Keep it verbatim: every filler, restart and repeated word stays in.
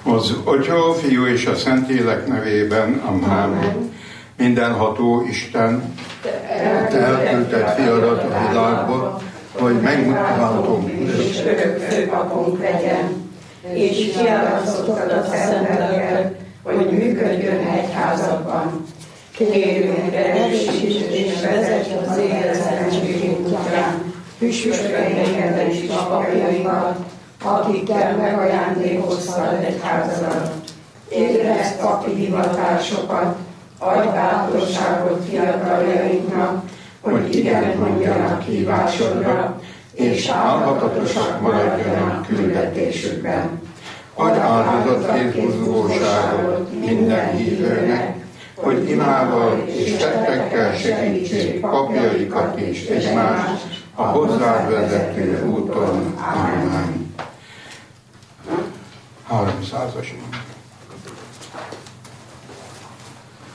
Az Atya, Fiú és a Szentlélek nevében, amen. Mindenható Isten, te elküldted fiadat a világba, hogy megmutatom, és örök főpapunk legyen, és kiállítottad a szent lelket, hogy működjön egyházakban. Kérünk, erősítsd és vezess az élesztenség útján, püspökeinket és papjainkat, akikkel megajándékoztad egyházadat. Érezd papi hivatásokat, adj bátorságot fiataljainknak, hogy igen mondjanak hívásodra, és állhatatosak maradjanak küldetésükben. Adj áldozatként buzgóságot minden hívőnek, hogy imával és tettekkel segítsék papjaikat és egymást a hozzád vezető úton. Amen. háromszázas.